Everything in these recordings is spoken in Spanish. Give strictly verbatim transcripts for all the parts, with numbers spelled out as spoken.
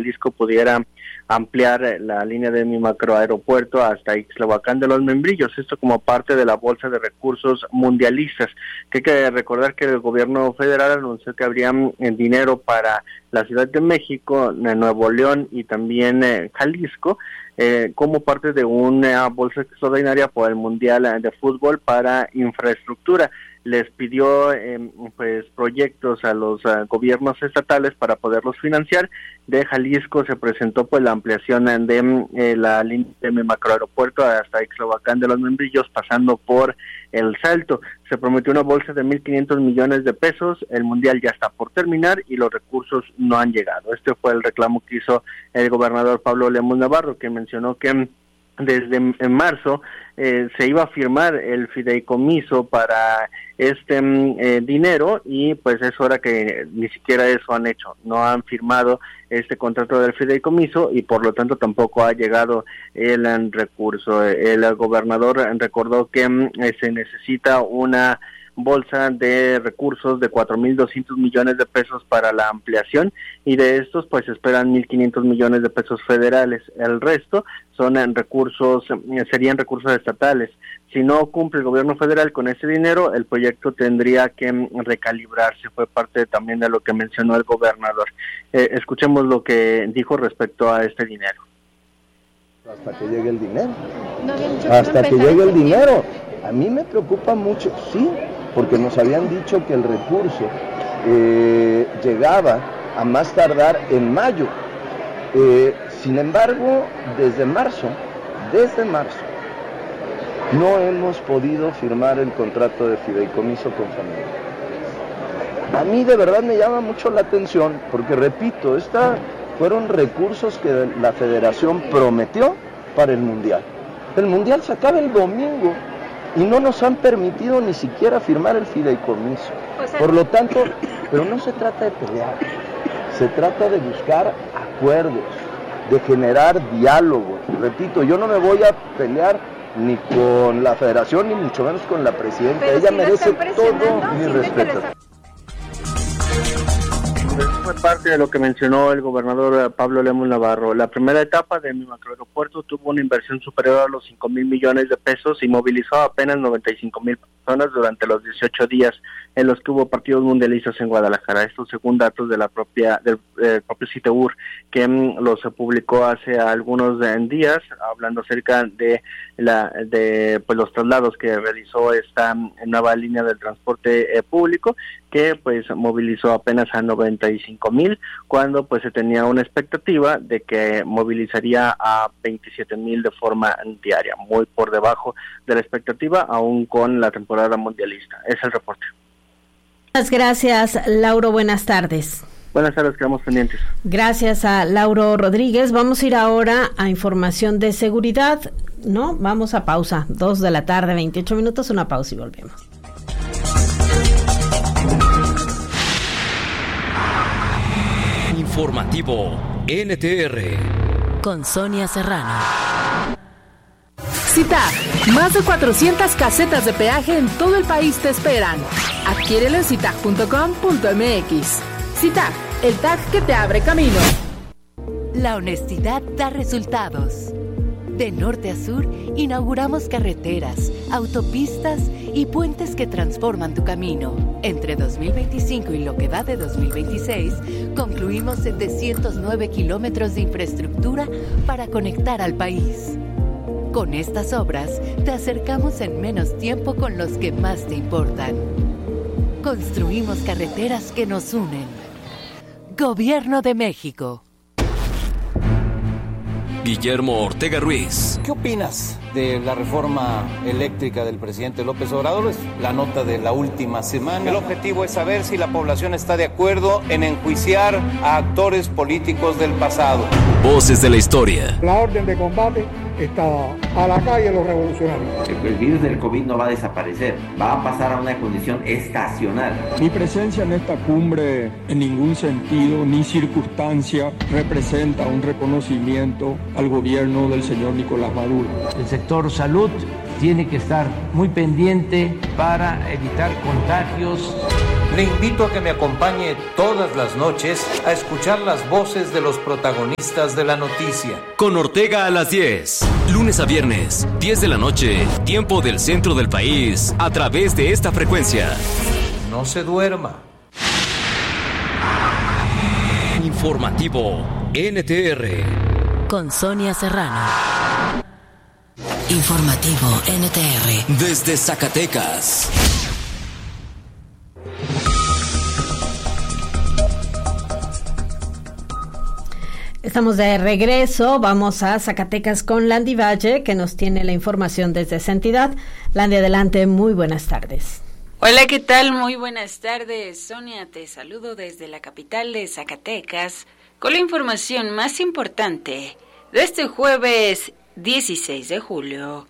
Jalisco pudiera ampliar la línea de mi macroaeropuerto hasta Ixtlahuacán de los Membrillos, esto como parte de la bolsa de recursos mundialistas, que hay que recordar que el gobierno federal anunció que habría dinero para la Ciudad de México, Nuevo León y también eh, Jalisco, eh, como parte de una bolsa extraordinaria por el Mundial de Fútbol para infraestructura. Les pidió eh, pues proyectos a los uh, gobiernos estatales para poderlos financiar. De Jalisco se presentó pues la ampliación de eh, la línea de mi macroaeropuerto hasta Ixtlahuacán de los Membrillos, pasando por El Salto. Se prometió una bolsa de mil quinientos millones de pesos, el mundial ya está por terminar y los recursos no han llegado. Este fue el reclamo que hizo el gobernador Pablo Lemus Navarro, que mencionó que desde en marzo eh, se iba a firmar el fideicomiso para este eh, dinero y pues es hora que ni siquiera eso han hecho, no han firmado este contrato del fideicomiso y por lo tanto tampoco ha llegado el eh, recurso. El gobernador recordó que eh, se necesita una bolsa de recursos de cuatro mil doscientos millones de pesos para la ampliación y de estos pues esperan mil quinientos millones de pesos federales. El resto son en recursos, serían recursos estatales. Si no cumple el gobierno federal con ese dinero, el proyecto tendría que recalibrarse. Fue parte también de lo que mencionó el gobernador. Eh, escuchemos lo que dijo respecto a este dinero. Hasta que llegue el dinero. No, hasta que llegue el dinero. A mí me preocupa mucho, sí, porque nos habían dicho que el recurso eh, llegaba a más tardar en mayo. Eh, sin embargo, desde marzo, desde marzo, no hemos podido firmar el contrato de fideicomiso con familia. A mí de verdad me llama mucho la atención, porque repito, estos fueron recursos que la federación prometió para el mundial. El mundial se acaba el domingo. Y no nos han permitido ni siquiera firmar el fideicomiso. O sea, por lo tanto, pero no se trata de pelear, se trata de buscar acuerdos, de generar diálogo. Repito, yo no me voy a pelear ni con la federación, ni mucho menos con la presidenta. Pero Ella si merece todo mi respeto. Fue parte de lo que mencionó el gobernador Pablo Lemus Navarro. La primera etapa de mi macroaeropuerto tuvo una inversión superior a los cinco mil millones de pesos y movilizó apenas noventa y cinco mil personas durante los dieciocho días en los que hubo partidos mundialistas en Guadalajara. Esto según datos de la propia del eh, propio CITEUR, que mm, los publicó hace algunos eh, días, hablando acerca de la de pues los traslados que realizó esta mm, nueva línea del transporte eh, público, que pues movilizó apenas a noventa y cinco mil, cuando pues se tenía una expectativa de que movilizaría a veintisiete mil de forma diaria, muy por debajo de la expectativa, aún con la temporada mundialista. Es el reporte. Muchas gracias, Lauro. Buenas tardes. Buenas tardes, quedamos pendientes. Gracias a Lauro Rodríguez. Vamos a ir ahora a información de seguridad. No, vamos a pausa. Dos de la tarde, veintiocho minutos, una pausa y volvemos. Informativo N T R con Sonia Serrano. CITAG, más de cuatrocientas casetas de peaje en todo el país te esperan. Adquiérelo en citag punto com punto m x. CITAG, el tag que te abre camino. La honestidad da resultados. De norte a sur, inauguramos carreteras, autopistas y puentes que transforman tu camino. Entre dos mil veinticinco y lo que va de dos mil veintiséis, concluimos setecientos nueve kilómetros de infraestructura para conectar al país. Con estas obras, te acercamos en menos tiempo con los que más te importan. Construimos carreteras que nos unen. Gobierno de México. Guillermo Ortega Ruiz. ¿Qué opinas de la reforma eléctrica del presidente López Obrador? Es la nota de la última semana. El objetivo es saber si la población está de acuerdo en enjuiciar a actores políticos del pasado. Voces de la historia. La orden de combate está a la calle los revolucionarios. El virus del COVID no va a desaparecer, va a pasar a una condición estacional. Mi presencia en esta cumbre en ningún sentido ni circunstancia representa un reconocimiento al gobierno del señor Nicolás Maduro. El sector salud tiene que estar muy pendiente para evitar contagios. Le invito a que me acompañe todas las noches a escuchar las voces de los protagonistas de la noticia. Con Ortega a las diez, lunes a viernes, diez de la noche, tiempo del centro del país, a través de esta frecuencia. No se duerma. Informativo N T R. Con Sonia Serrano. Informativo N T R. Desde Zacatecas. Estamos de regreso, vamos a Zacatecas con Landy Valle, que nos tiene la información desde esa entidad. Landy, adelante, muy buenas tardes. Hola, ¿qué tal? Muy buenas tardes. Sonia, te saludo desde la capital de Zacatecas con la información más importante de este jueves dieciséis de julio.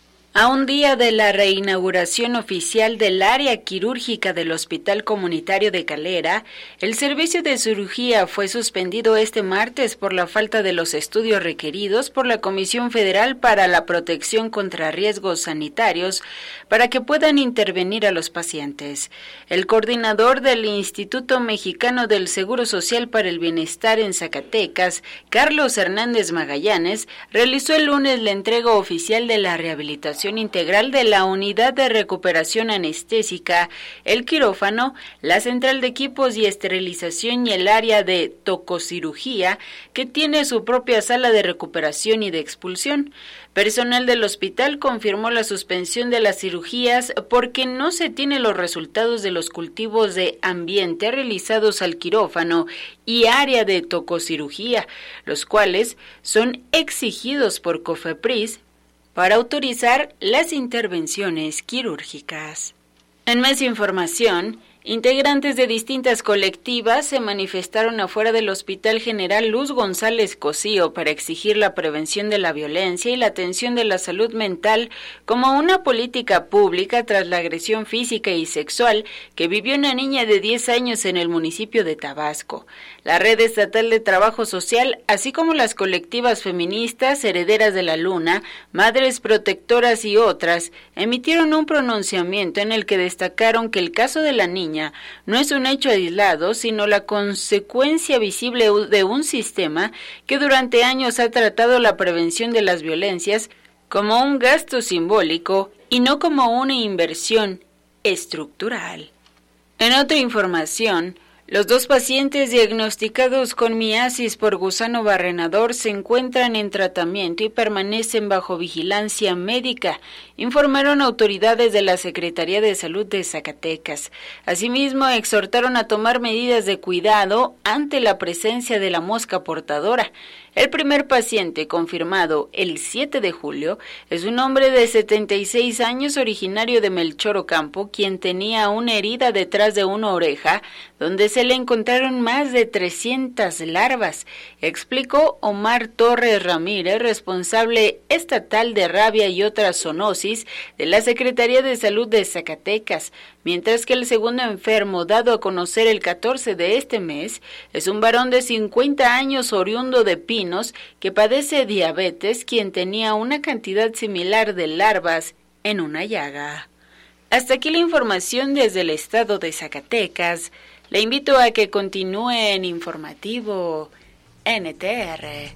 A un día de la reinauguración oficial del área quirúrgica del Hospital Comunitario de Calera, el servicio de cirugía fue suspendido este martes por la falta de los estudios requeridos por la Comisión Federal para la Protección contra Riesgos Sanitarios para que puedan intervenir a los pacientes. El coordinador del Instituto Mexicano del Seguro Social para el Bienestar en Zacatecas, Carlos Hernández Magallanes, realizó el lunes la entrega oficial de la rehabilitación integral de la unidad de recuperación anestésica, el quirófano, la central de equipos y esterilización y el área de tococirugía, que tiene su propia sala de recuperación y de expulsión. Personal del hospital confirmó la suspensión de las cirugías porque no se tienen los resultados de los cultivos de ambiente realizados al quirófano y área de tococirugía, los cuales son exigidos por COFEPRIS para autorizar las intervenciones quirúrgicas. En más información, integrantes de distintas colectivas se manifestaron afuera del Hospital General Luz González Cosío para exigir la prevención de la violencia y la atención de la salud mental como una política pública tras la agresión física y sexual que vivió una niña de diez años en el municipio de Tabasco. La Red Estatal de Trabajo Social, así como las colectivas feministas, Herederas de la Luna, Madres Protectoras y otras, emitieron un pronunciamiento en el que destacaron que el caso de la niña no es un hecho aislado, sino la consecuencia visible de un sistema que durante años ha tratado la prevención de las violencias como un gasto simbólico y no como una inversión estructural. En otra información, los dos pacientes diagnosticados con miasis por gusano barrenador se encuentran en tratamiento y permanecen bajo vigilancia médica, informaron autoridades de la Secretaría de Salud de Zacatecas. Asimismo, exhortaron a tomar medidas de cuidado ante la presencia de la mosca portadora. El primer paciente confirmado el siete de julio es un hombre de setenta y seis años originario de Melchor Ocampo, quien tenía una herida detrás de una oreja, donde se le encontraron más de trescientas larvas, explicó Omar Torres Ramírez, responsable estatal de rabia y otras zoonosis de la Secretaría de Salud de Zacatecas, mientras que el segundo enfermo, dado a conocer el catorce de este mes, es un varón de cincuenta años oriundo de Pinos que padece diabetes, quien tenía una cantidad similar de larvas en una llaga. Hasta aquí la información desde el estado de Zacatecas. Le invito a que continúe en Informativo N T R.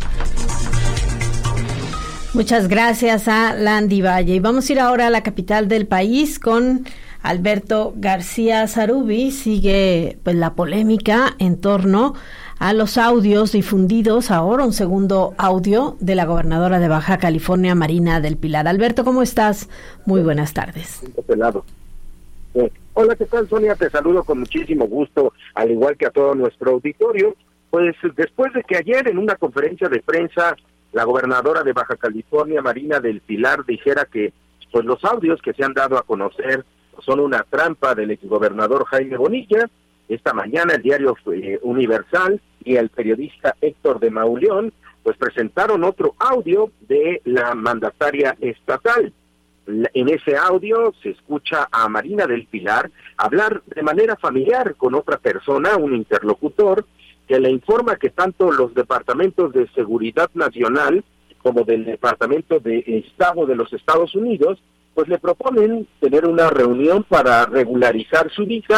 Muchas gracias a Landy Valle. Y vamos a ir ahora a la capital del país con Alberto García Zarubi. Sigue pues la polémica en torno a los audios difundidos, ahora un segundo audio de la gobernadora de Baja California, Marina del Pilar. Alberto, ¿cómo estás? Muy buenas tardes. Eh, hola, ¿qué tal, Sonia? Te saludo con muchísimo gusto, al igual que a todo nuestro auditorio. Pues después de que ayer en una conferencia de prensa la gobernadora de Baja California, Marina del Pilar, dijera que pues los audios que se han dado a conocer son una trampa del exgobernador Jaime Bonilla, esta mañana el diario eh, Universal y el periodista Héctor de Mauleón pues presentaron otro audio de la mandataria estatal. En ese audio se escucha a Marina del Pilar hablar de manera familiar con otra persona, un interlocutor, que le informa que tanto los departamentos de Seguridad Nacional como del Departamento de Estado de los Estados Unidos, pues le proponen tener una reunión para regularizar su visa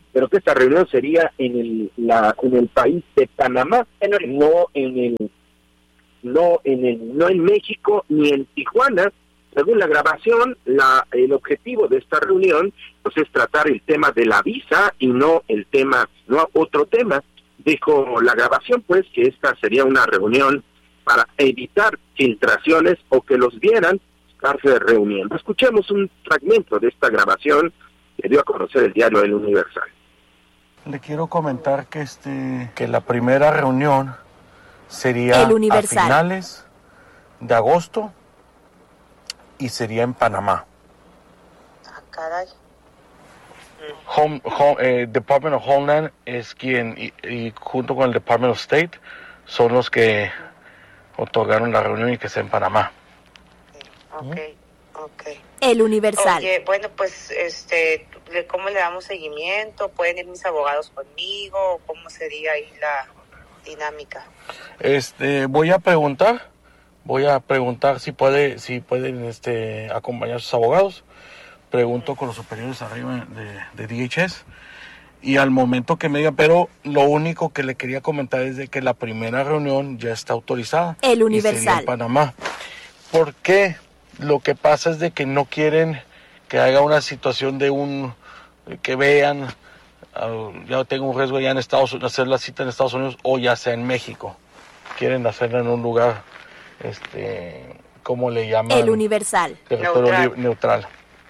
pero que esta reunión sería en el la en el país de Panamá, no en el no en el no en México ni en Tijuana. Según la grabación, la el objetivo de esta reunión pues es tratar el tema de la visa y no el tema, no otro tema. Dijo la grabación pues que esta sería una reunión para evitar filtraciones o que los vieran estarse reuniendo. Escuchemos un fragmento de esta grabación que dio a conocer el diario El Universal. Le quiero comentar que este que la primera reunión sería El Universal. a finales de agosto y sería en Panamá. Ah, caray. Home, home, eh, Department of Homeland es quien, y, y junto con el Department of State, son los que otorgaron la reunión y que sea en Panamá. Ok, ok. El Universal. Oye, bueno, pues, este, ¿cómo le damos seguimiento? ¿Pueden ir mis abogados conmigo? ¿Cómo sería ahí la dinámica? Este, voy a preguntar, voy a preguntar si puede, si pueden, este, acompañar a sus abogados. Pregunto con los superiores arriba de, de D H S y al momento que me digan, pero lo único que le quería comentar es de que la primera reunión ya está autorizada. El Universal. Y sería en Panamá. ¿Por qué? Lo que pasa es de que no quieren que haya una situación de un, que vean, uh, ya tengo un riesgo ya en Estados Unidos, hacer la cita en Estados Unidos o ya sea en México. Quieren hacerla en un lugar, este, ¿cómo le llaman? El Universal. Territorio neutral. neutral.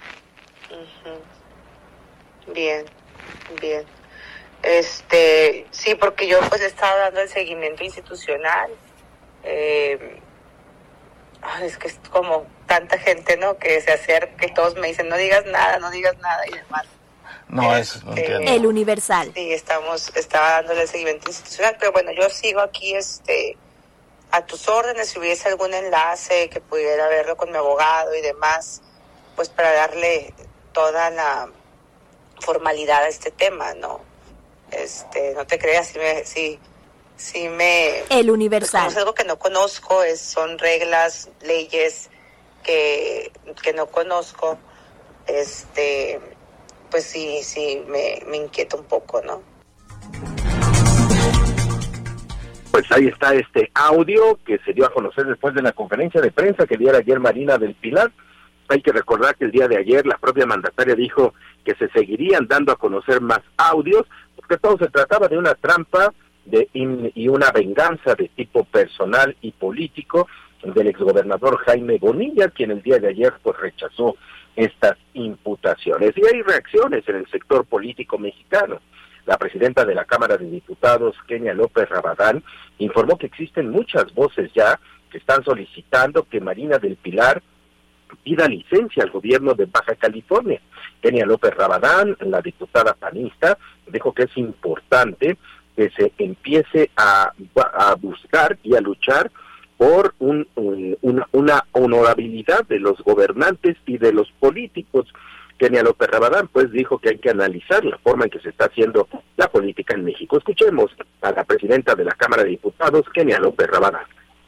Bien, bien. Este, sí, porque yo pues he estado dando el seguimiento institucional. Eh, es que es como tanta gente, ¿no? Que se acerca, que todos me dicen, no digas nada, no digas nada y demás. No, eso no entiendo. El Universal. Sí, estamos, estaba dándole el seguimiento institucional, pero bueno, yo sigo aquí, este, a tus órdenes. Si hubiese algún enlace que pudiera verlo con mi abogado y demás, pues para darle toda la formalidad a este tema, ¿no? Este, no te creas, si me, si, si me... El Universal. Pues, es algo que no conozco, es, son reglas, leyes que, que no conozco, este, pues sí, sí, me, me inquieta un poco, ¿no? Pues ahí está este audio que se dio a conocer después de la conferencia de prensa que diera ayer Marina del Pilar. Hay que recordar que el día de ayer la propia mandataria dijo que se seguirían dando a conocer más audios, porque todo se trataba de una trampa de in, y una venganza de tipo personal y político del exgobernador Jaime Bonilla, quien el día de ayer pues rechazó estas imputaciones. Y hay reacciones en el sector político mexicano. La presidenta de la Cámara de Diputados, Kenia López Rabadán, informó que existen muchas voces ya que están solicitando que Marina del Pilar pida licencia al gobierno de Baja California. Kenia López Rabadán, la diputada panista, dijo que es importante que se empiece a, a buscar y a luchar por un, un, una, una honorabilidad de los gobernantes y de los políticos. Kenia López Rabadán pues dijo que hay que analizar la forma en que se está haciendo la política en México. Escuchemos a la presidenta de la Cámara de Diputados, Kenia López Rabadán.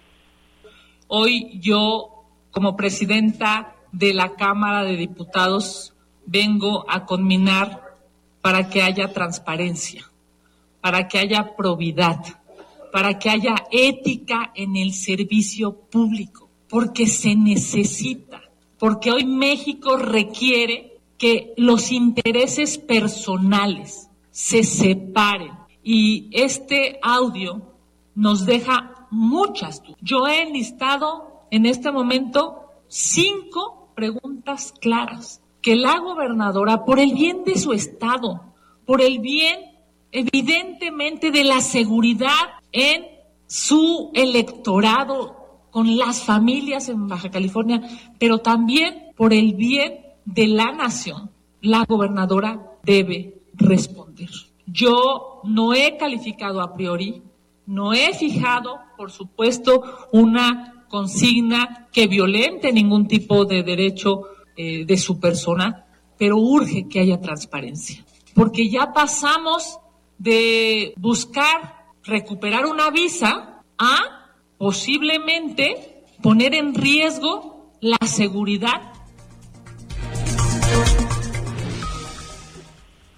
Hoy yo, como presidenta de la Cámara de Diputados, vengo a conminar para que haya transparencia, para que haya probidad, para que haya ética en el servicio público, porque se necesita, porque hoy México requiere que los intereses personales se separen. Y este audio nos deja muchas dudas. Yo he enlistado en este momento cinco preguntas claras que la gobernadora, por el bien de su estado, por el bien evidentemente de la seguridad en su electorado, con las familias en Baja California, pero también por el bien de la nación, la gobernadora debe responder. Yo no he calificado a priori, no he fijado, por supuesto, una consigna que violente ningún tipo de derecho eh, de su persona, pero urge que haya transparencia, porque ya pasamos de buscar recuperar una visa a posiblemente poner en riesgo la seguridad.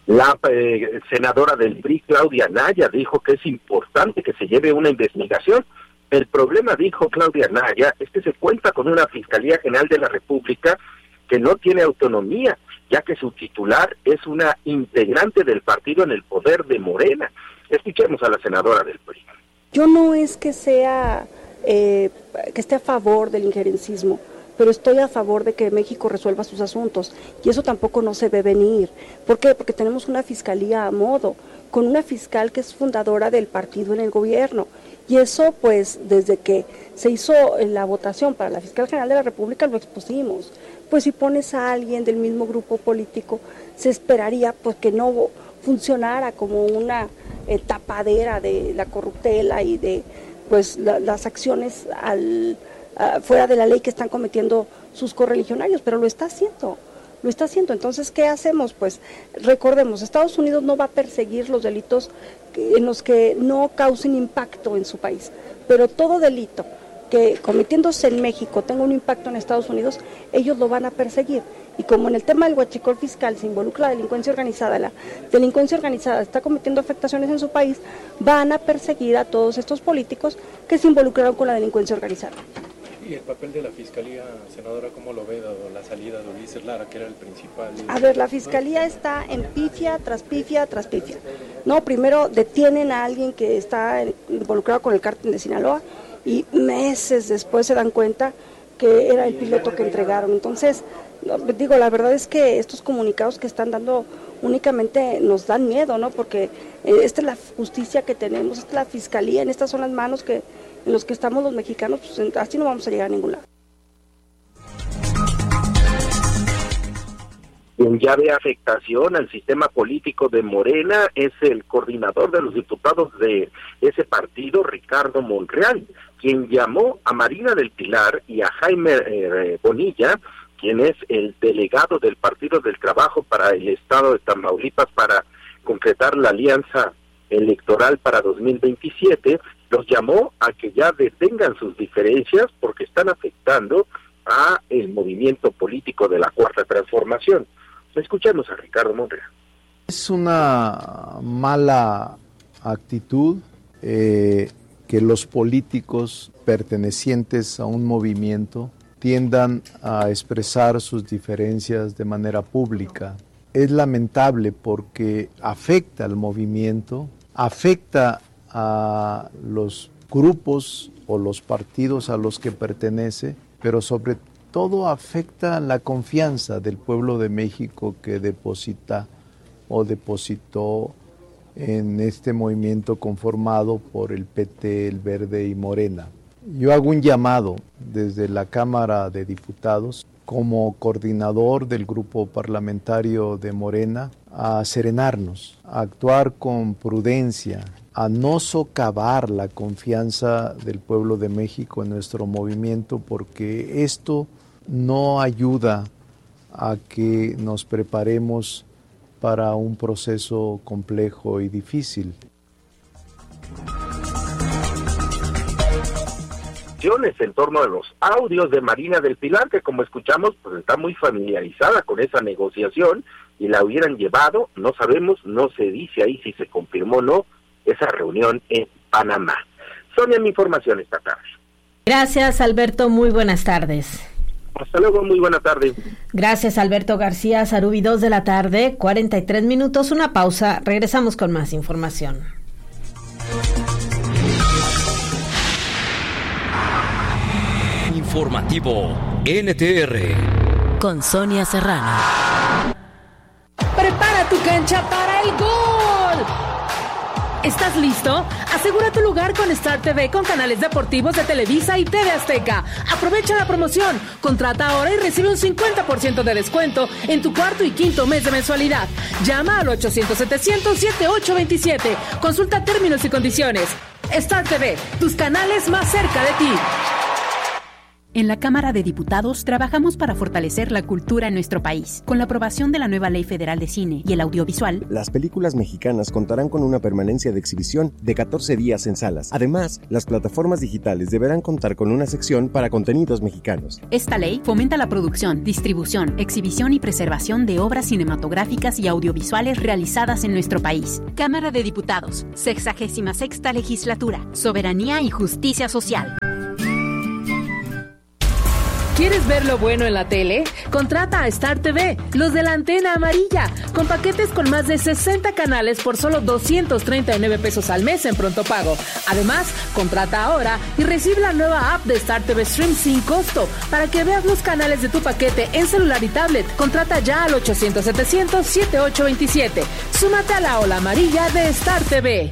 La eh, senadora del P R I, Claudia Naya, dijo que es importante que se lleve una investigación. El problema, dijo Claudia Naya, es que se cuenta con una Fiscalía General de la República que no tiene autonomía, ya que su titular es una integrante del partido en el poder de Morena. Escuchemos a la senadora del P R I. Yo no es que sea, eh, que esté a favor del injerencismo, pero estoy a favor de que México resuelva sus asuntos, y eso tampoco no se ve venir. ¿Por qué? Porque tenemos una fiscalía a modo, con una fiscal que es fundadora del partido en el gobierno, y eso pues desde que se hizo la votación para la fiscal general de la República lo expusimos. Pues si pones a alguien del mismo grupo político, se esperaría pues que no funcionara como una eh, tapadera de la corruptela y de pues la, las acciones al Uh, fuera de la ley que están cometiendo sus correligionarios, pero lo está haciendo, lo está haciendo. Entonces, ¿qué hacemos? Pues recordemos, Estados Unidos no va a perseguir los delitos que, en los que no causen impacto en su país, pero todo delito que cometiéndose en México tenga un impacto en Estados Unidos, ellos lo van a perseguir. Y como en el tema del huachicol fiscal se involucra la delincuencia organizada, la delincuencia organizada está cometiendo afectaciones en su país, van a perseguir a todos estos políticos que se involucraron con la delincuencia organizada. ¿Y el papel de la Fiscalía, senadora, cómo lo ve, dado la salida de Ulises Lara, que era el principal? A ver, la Fiscalía está en pifia tras pifia tras pifia. No, primero detienen a alguien que está involucrado con el cártel de Sinaloa y meses después se dan cuenta que era el piloto que entregaron. Entonces, digo, la verdad es que estos comunicados que están dando únicamente nos dan miedo, ¿no? Porque eh, esta es la justicia que tenemos, esta es la Fiscalía, en estas son las manos que en los que estamos los mexicanos, pues así no vamos a llegar a ningún lado. Quien ya ve afectación al sistema político de Morena es el coordinador de los diputados de ese partido, Ricardo Monreal, quien llamó a Marina del Pilar y a Jaime eh, Bonilla, quien es el delegado del Partido del Trabajo para el estado de Tamaulipas, para concretar la alianza electoral para dos mil veintisiete, los llamó a que ya detengan sus diferencias porque están afectando a el movimiento político de la Cuarta Transformación. Escuchemos a Ricardo Monreal. Es una mala actitud eh, que los políticos pertenecientes a un movimiento tiendan a expresar sus diferencias de manera pública. Es lamentable porque afecta al movimiento, afecta a los grupos o los partidos a los que pertenece, pero sobre todo afecta la confianza del pueblo de México que deposita o depositó en este movimiento conformado por el P T, el Verde y Morena. Yo hago un llamado desde la Cámara de Diputados como coordinador del grupo parlamentario de Morena a serenarnos, a actuar con prudencia, a no socavar la confianza del pueblo de México en nuestro movimiento, porque esto no ayuda a que nos preparemos para un proceso complejo y difícil. En torno a los audios de Marina del Pilar, que como escuchamos, pues está muy familiarizada con esa negociación y la hubieran llevado, no sabemos, no se dice ahí si se confirmó o no, esa reunión en Panamá. Sonia, mi información esta tarde. Gracias, Alberto, muy buenas tardes. Hasta luego, muy buena tarde. Gracias, Alberto García Zarubi, dos de la tarde, cuarenta y tres minutos, una pausa, regresamos con más información. Informativo N T R con Sonia Serrano. Prepara tu cancha para el gol. ¿Estás listo? Asegura tu lugar con Star T V con canales deportivos de Televisa y T V Azteca. Aprovecha la promoción. Contrata ahora y recibe un cincuenta por ciento de descuento en tu cuarto y quinto mes de mensualidad. Llama al ochocientos setecientos setenta y ocho veintisiete. Consulta términos y condiciones. Star T V, tus canales más cerca de ti. En la Cámara de Diputados trabajamos para fortalecer la cultura en nuestro país. Con la aprobación de la nueva Ley Federal de Cine y el audiovisual, las películas mexicanas contarán con una permanencia de exhibición de catorce días en salas. Además, las plataformas digitales deberán contar con una sección para contenidos mexicanos. Esta ley fomenta la producción, distribución, exhibición y preservación de obras cinematográficas y audiovisuales realizadas en nuestro país. Cámara de Diputados, sexagésima sexta legislatura, soberanía y justicia social. ¿Quieres ver lo bueno en la tele? Contrata a Star T V, los de la antena amarilla, con paquetes con más de sesenta canales por solo doscientos treinta y nueve pesos al mes en pronto pago. Además, contrata ahora y recibe la nueva app de Star T V Stream sin costo para que veas los canales de tu paquete en celular y tablet. Contrata ya al ochocientos setecientos setenta y ocho veintisiete. Súmate a la ola amarilla de Star T V.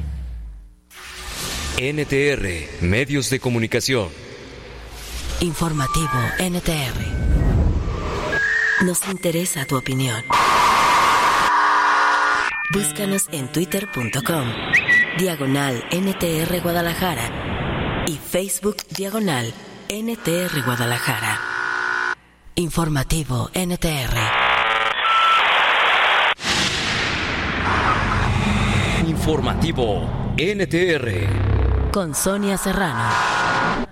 N T R, Medios de Comunicación. Informativo N T R. Nos interesa tu opinión. Búscanos en twitter punto com, diagonal N T R Guadalajara y Facebook diagonal N T R Guadalajara. Informativo N T R. Informativo N T R. Con Sonia Serrano.